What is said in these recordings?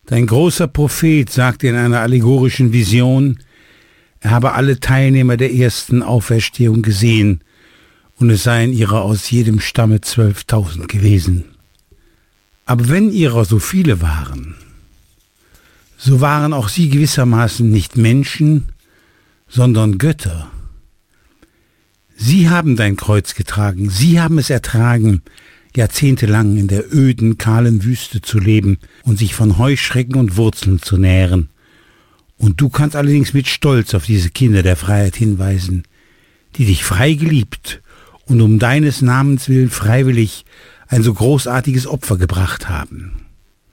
Dein großer Prophet sagte in einer allegorischen Vision, er habe alle Teilnehmer der ersten Auferstehung gesehen und es seien ihrer aus jedem Stamme 12.000 gewesen. Aber wenn ihrer so viele waren, so waren auch sie gewissermaßen nicht Menschen, sondern Götter. Sie haben dein Kreuz getragen, sie haben es ertragen, jahrzehntelang in der öden, kahlen Wüste zu leben und sich von Heuschrecken und Wurzeln zu nähren. Und du kannst allerdings mit Stolz auf diese Kinder der Freiheit hinweisen, die dich frei geliebt und um deines Namens willen freiwillig ein so großartiges Opfer gebracht haben.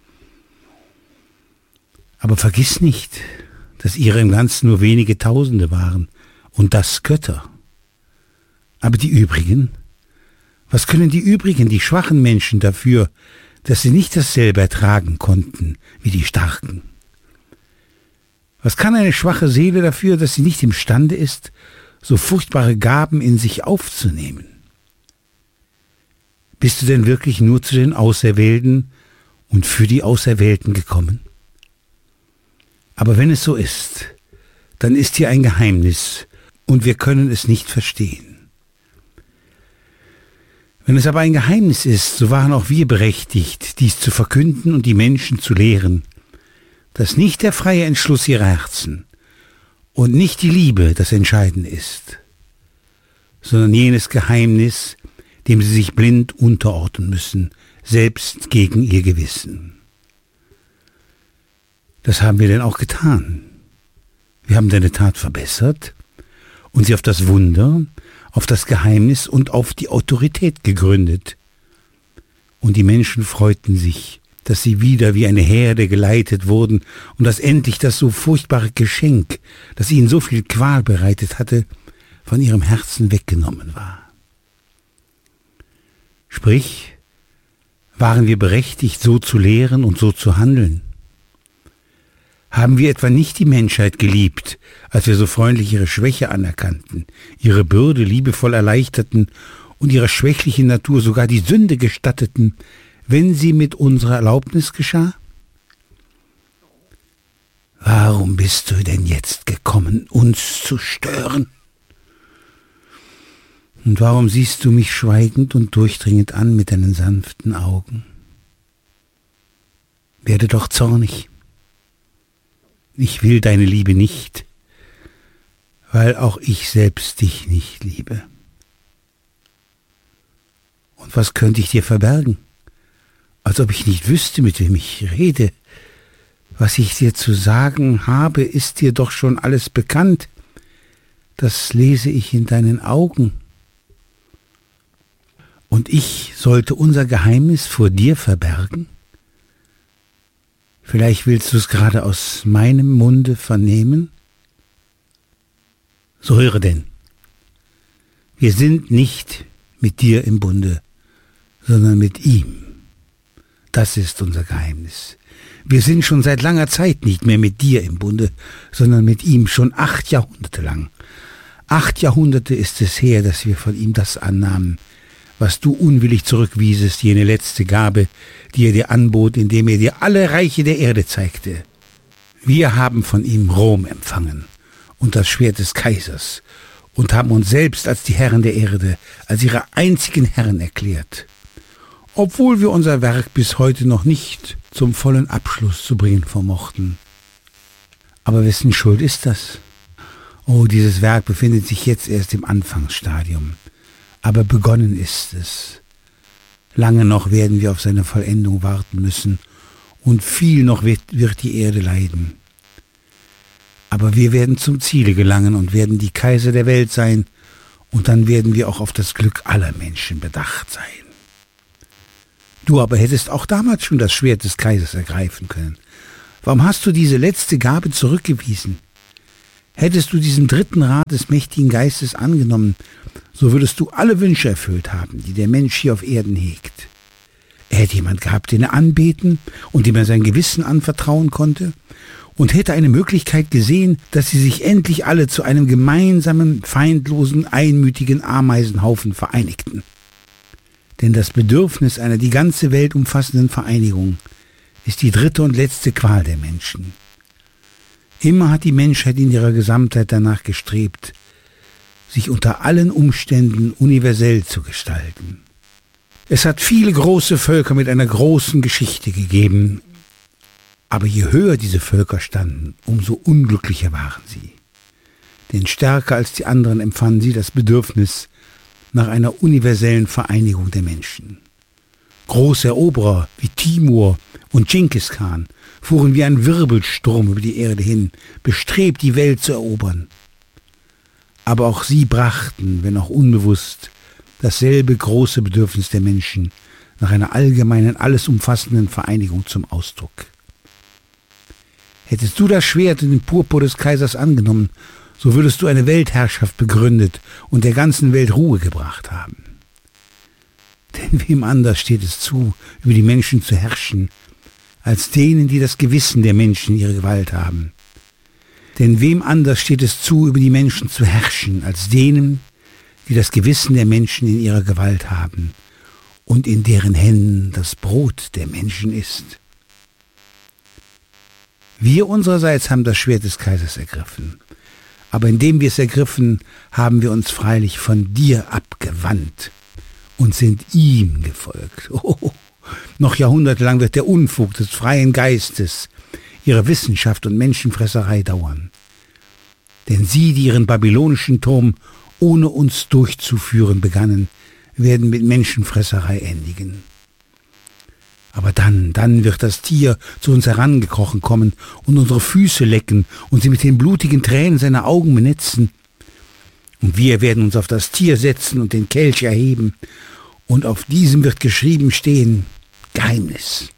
Aber vergiss nicht, dass ihre im Ganzen nur wenige Tausende waren und das Götter. Aber die übrigen? Was können die übrigen, die schwachen Menschen dafür, dass sie nicht dasselbe ertragen konnten wie die Starken? Was kann eine schwache Seele dafür, dass sie nicht imstande ist, so furchtbare Gaben in sich aufzunehmen? Bist du denn wirklich nur zu den Auserwählten und für die Auserwählten gekommen? Aber wenn es so ist, dann ist hier ein Geheimnis und wir können es nicht verstehen. Wenn es aber ein Geheimnis ist, so waren auch wir berechtigt, dies zu verkünden und die Menschen zu lehren, dass nicht der freie Entschluss ihrer Herzen und nicht die Liebe das Entscheidende ist, sondern jenes Geheimnis, dem sie sich blind unterordnen müssen, selbst gegen ihr Gewissen. Das haben wir denn auch getan. Wir haben deine Tat verbessert und sie auf das Wunder, auf das Geheimnis und auf die Autorität gegründet. Und die Menschen freuten sich, dass sie wieder wie eine Herde geleitet wurden und dass endlich das so furchtbare Geschenk, das ihnen so viel Qual bereitet hatte, von ihrem Herzen weggenommen war. Sprich, waren wir berechtigt, so zu lehren und so zu handeln? Haben wir etwa nicht die Menschheit geliebt, als wir so freundlich ihre Schwäche anerkannten, ihre Bürde liebevoll erleichterten und ihrer schwächlichen Natur sogar die Sünde gestatteten, wenn sie mit unserer Erlaubnis geschah? Warum bist du denn jetzt gekommen, uns zu stören? Und warum siehst du mich schweigend und durchdringend an mit deinen sanften Augen? Werde doch zornig. Ich will deine Liebe nicht, weil auch ich selbst dich nicht liebe. Und was könnte ich dir verbergen? Als ob ich nicht wüsste, mit wem ich rede. Was ich dir zu sagen habe, ist dir doch schon alles bekannt. Das lese ich in deinen Augen. Und ich sollte unser Geheimnis vor dir verbergen? Vielleicht willst du es gerade aus meinem Munde vernehmen? So höre denn. Wir sind nicht mit dir im Bunde, sondern mit ihm. Das ist unser Geheimnis. Wir sind schon seit langer Zeit nicht mehr mit dir im Bunde, sondern mit ihm schon 8 Jahrhunderte lang. 8 Jahrhunderte ist es her, dass wir von ihm das annahmen, was du unwillig zurückwiesest, jene letzte Gabe, die er dir anbot, indem er dir alle Reiche der Erde zeigte. Wir haben von ihm Rom empfangen und das Schwert des Kaisers und haben uns selbst als die Herren der Erde, als ihre einzigen Herren erklärt, obwohl wir unser Werk bis heute noch nicht zum vollen Abschluss zu bringen vermochten. Aber wessen Schuld ist das? Oh, dieses Werk befindet sich jetzt erst im Anfangsstadium. Aber begonnen ist es. Lange noch werden wir auf seine Vollendung warten müssen und viel noch wird die Erde leiden. Aber wir werden zum Ziele gelangen und werden die Kaiser der Welt sein und dann werden wir auch auf das Glück aller Menschen bedacht sein. Du aber hättest auch damals schon das Schwert des Kaisers ergreifen können. Warum hast du diese letzte Gabe zurückgewiesen? Hättest du diesen dritten Rat des mächtigen Geistes angenommen, so würdest du alle Wünsche erfüllt haben, die der Mensch hier auf Erden hegt. Er hätte jemand gehabt, den er anbeten und dem er sein Gewissen anvertrauen konnte und hätte eine Möglichkeit gesehen, dass sie sich endlich alle zu einem gemeinsamen, feindlosen, einmütigen Ameisenhaufen vereinigten. Denn das Bedürfnis einer die ganze Welt umfassenden Vereinigung ist die dritte und letzte Qual der Menschen. Immer hat die Menschheit in ihrer Gesamtheit danach gestrebt, sich unter allen Umständen universell zu gestalten. Es hat viele große Völker mit einer großen Geschichte gegeben, aber je höher diese Völker standen, umso unglücklicher waren sie. Denn stärker als die anderen empfanden sie das Bedürfnis nach einer universellen Vereinigung der Menschen. Große Eroberer wie Timur und Dschingis Khan fuhren wie ein Wirbelsturm über die Erde hin, bestrebt, die Welt zu erobern. Aber auch sie brachten, wenn auch unbewusst, dasselbe große Bedürfnis der Menschen nach einer allgemeinen, alles umfassenden Vereinigung zum Ausdruck. Hättest du das Schwert und den Purpur des Kaisers angenommen, so würdest du eine Weltherrschaft begründet und der ganzen Welt Ruhe gebracht haben. Denn wem anders steht es zu, über die Menschen zu herrschen, als denen, die das Gewissen der Menschen in ihrer Gewalt haben. Denn wem anders steht es zu, über die Menschen zu herrschen, als denen, die das Gewissen der Menschen in ihrer Gewalt haben und in deren Händen das Brot der Menschen ist. Wir unsererseits haben das Schwert des Kaisers ergriffen, aber indem wir es ergriffen, haben wir uns freilich von dir abgewandt und sind ihm gefolgt. Oh, noch jahrhundertelang wird der Unfug des freien Geistes, ihre Wissenschaft und Menschenfresserei dauern. Denn sie, die ihren babylonischen Turm ohne uns durchzuführen begannen, werden mit Menschenfresserei endigen. Aber dann wird das Tier zu uns herangekrochen kommen und unsere Füße lecken und sie mit den blutigen Tränen seiner Augen benetzen. Und wir werden uns auf das Tier setzen und den Kelch erheben, und auf diesem wird geschrieben stehen, Geheimnis.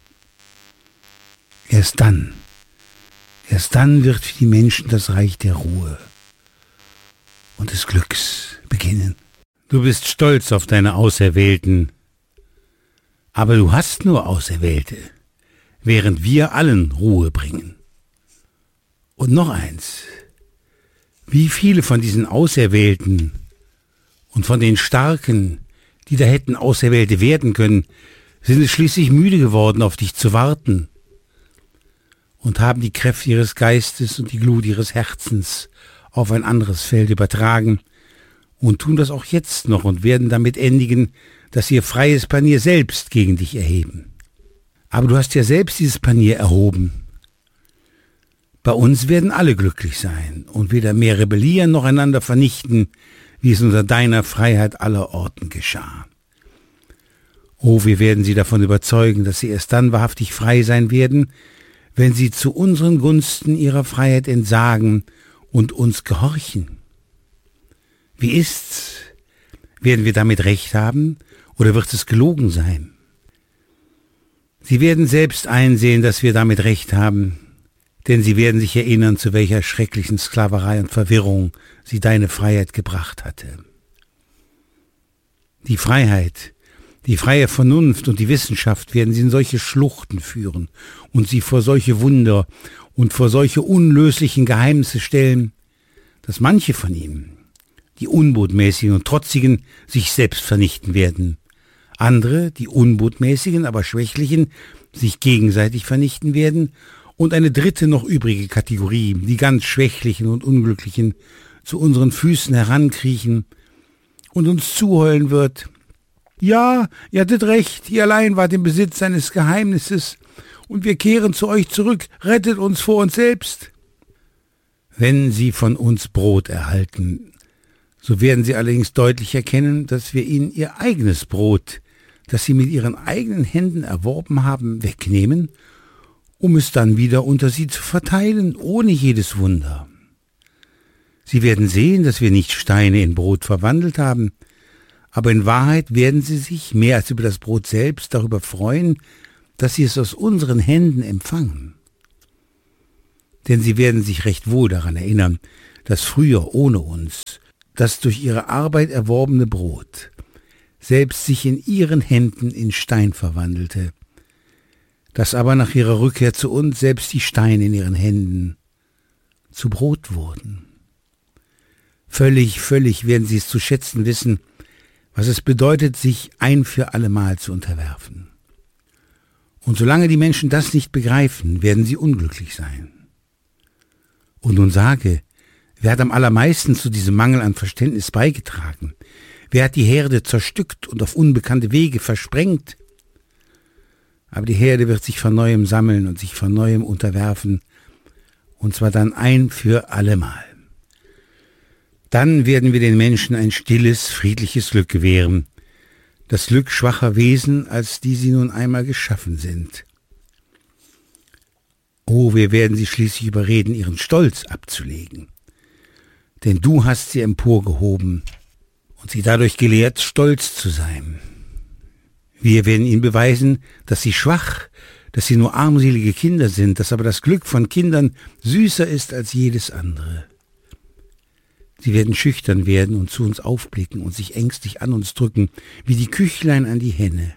Erst dann wird für die Menschen das Reich der Ruhe und des Glücks beginnen. Du bist stolz auf deine Auserwählten, aber du hast nur Auserwählte, während wir allen Ruhe bringen. Und noch eins, wie viele von diesen Auserwählten und von den Starken, die da hätten Auserwählte werden können, sind es schließlich müde geworden, auf dich zu warten und haben die Kräfte ihres Geistes und die Glut ihres Herzens auf ein anderes Feld übertragen und tun das auch jetzt noch und werden damit endigen, dass sie ihr freies Panier selbst gegen dich erheben. Aber du hast ja selbst dieses Panier erhoben. Bei uns werden alle glücklich sein und weder mehr rebellieren noch einander vernichten, wie es unter deiner Freiheit allerorten geschah. Oh, wir werden sie davon überzeugen, dass sie erst dann wahrhaftig frei sein werden, wenn sie zu unseren Gunsten ihrer Freiheit entsagen und uns gehorchen. Wie ist's? Werden wir damit recht haben oder wird es gelogen sein? Sie werden selbst einsehen, dass wir damit recht haben, denn sie werden sich erinnern, zu welcher schrecklichen Sklaverei und Verwirrung sie deine Freiheit gebracht hatte. Die Freiheit, die freie Vernunft und die Wissenschaft werden sie in solche Schluchten führen und sie vor solche Wunder und vor solche unlöslichen Geheimnisse stellen, dass manche von ihnen, die Unbotmäßigen und Trotzigen, sich selbst vernichten werden. Andere, die Unbotmäßigen, aber Schwächlichen, sich gegenseitig vernichten werden und eine dritte noch übrige Kategorie, die ganz Schwächlichen und Unglücklichen, zu unseren Füßen herankriechen und uns zuheulen wird. Ja, ihr hattet recht, ihr allein wart im Besitz eines Geheimnisses und wir kehren zu euch zurück, rettet uns vor uns selbst. Wenn sie von uns Brot erhalten, so werden sie allerdings deutlich erkennen, dass wir ihnen ihr eigenes Brot, das sie mit ihren eigenen Händen erworben haben, wegnehmen, um es dann wieder unter sie zu verteilen, ohne jedes Wunder. Sie werden sehen, dass wir nicht Steine in Brot verwandelt haben, aber in Wahrheit werden sie sich, mehr als über das Brot selbst, darüber freuen, dass sie es aus unseren Händen empfangen. Denn sie werden sich recht wohl daran erinnern, dass früher ohne uns das durch ihre Arbeit erworbene Brot selbst sich in ihren Händen in Stein verwandelte, dass aber nach ihrer Rückkehr zu uns selbst die Steine in ihren Händen zu Brot wurden. Völlig werden sie es zu schätzen wissen, was es bedeutet, sich ein für allemal zu unterwerfen. Und solange die Menschen das nicht begreifen, werden sie unglücklich sein. Und nun sage, wer hat am allermeisten zu diesem Mangel an Verständnis beigetragen? Wer hat die Herde zerstückt und auf unbekannte Wege versprengt? Aber die Herde wird sich von Neuem sammeln und sich von Neuem unterwerfen, und zwar dann ein für allemal. Dann werden wir den Menschen ein stilles, friedliches Glück gewähren, das Glück schwacher Wesen, als die sie nun einmal geschaffen sind. Oh, wir werden sie schließlich überreden, ihren Stolz abzulegen. Denn du hast sie emporgehoben und sie dadurch gelehrt, stolz zu sein. Wir werden ihnen beweisen, dass sie schwach, dass sie nur armselige Kinder sind, dass aber das Glück von Kindern süßer ist als jedes andere. Sie werden schüchtern werden und zu uns aufblicken und sich ängstlich an uns drücken, wie die Küchlein an die Henne.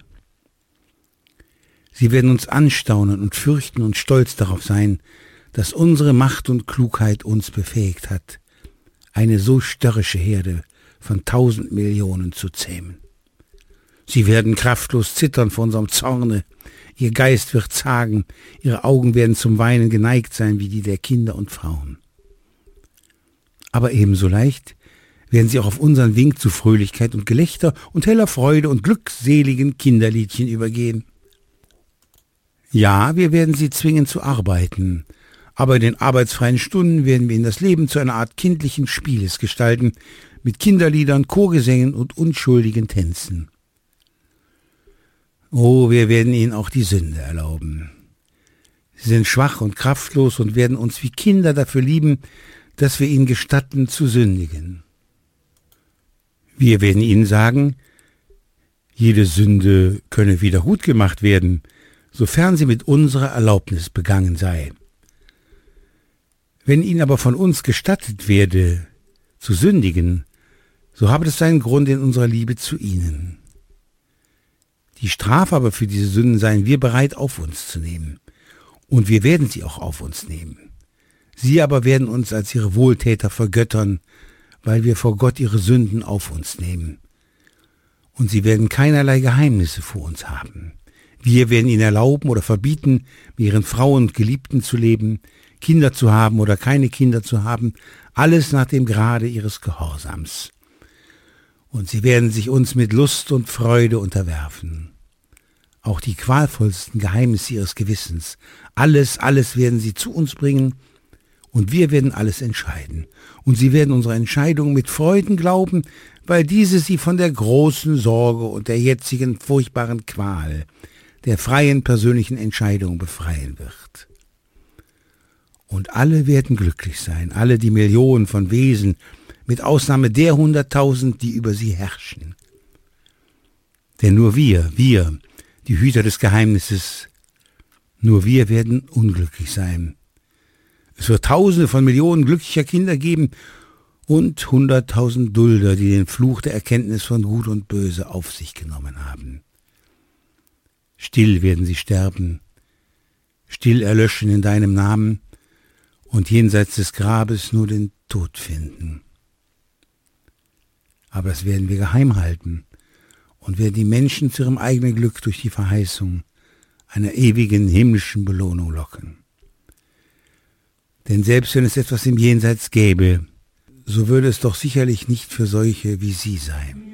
Sie werden uns anstaunen und fürchten und stolz darauf sein, dass unsere Macht und Klugheit uns befähigt hat, eine so störrische Herde von 1000 Millionen zu zähmen. Sie werden kraftlos zittern vor unserem Zorne, ihr Geist wird zagen, ihre Augen werden zum Weinen geneigt sein wie die der Kinder und Frauen. Aber ebenso leicht werden sie auch auf unseren Wink zu Fröhlichkeit und Gelächter und heller Freude und glückseligen Kinderliedchen übergehen. Ja, wir werden sie zwingen zu arbeiten, aber in den arbeitsfreien Stunden werden wir ihnen das Leben zu einer Art kindlichen Spieles gestalten, mit Kinderliedern, Chorgesängen und unschuldigen Tänzen. Oh, wir werden ihnen auch die Sünde erlauben. Sie sind schwach und kraftlos und werden uns wie Kinder dafür lieben, dass wir ihnen gestatten zu sündigen. Wir werden ihnen sagen, jede Sünde könne wieder gut gemacht werden, sofern sie mit unserer Erlaubnis begangen sei. Wenn ihnen aber von uns gestattet werde, zu sündigen, so habe das seinen Grund in unserer Liebe zu ihnen. Die Strafe aber für diese Sünden seien wir bereit auf uns zu nehmen. Und wir werden sie auch auf uns nehmen. Sie aber werden uns als ihre Wohltäter vergöttern, weil wir vor Gott ihre Sünden auf uns nehmen. Und sie werden keinerlei Geheimnisse vor uns haben. Wir werden ihnen erlauben oder verbieten, mit ihren Frauen und Geliebten zu leben, Kinder zu haben oder keine Kinder zu haben, alles nach dem Grade ihres Gehorsams. Und sie werden sich uns mit Lust und Freude unterwerfen. Auch die qualvollsten Geheimnisse ihres Gewissens, alles werden sie zu uns bringen, und wir werden alles entscheiden. Und sie werden unsere Entscheidung mit Freuden glauben, weil diese sie von der großen Sorge und der jetzigen furchtbaren Qual der freien persönlichen Entscheidung befreien wird. Und alle werden glücklich sein, alle die Millionen von Wesen, mit Ausnahme der 100.000, die über sie herrschen. Denn nur wir, die Hüter des Geheimnisses, nur wir werden unglücklich sein. Es wird Tausende von Millionen glücklicher Kinder geben und 100.000 Dulder, die den Fluch der Erkenntnis von Gut und Böse auf sich genommen haben. Still werden sie sterben, still erlöschen in deinem Namen und jenseits des Grabes nur den Tod finden. Aber das werden wir geheim halten und werden die Menschen zu ihrem eigenen Glück durch die Verheißung einer ewigen himmlischen Belohnung locken. Denn selbst wenn es etwas im Jenseits gäbe, so würde es doch sicherlich nicht für solche wie sie sein.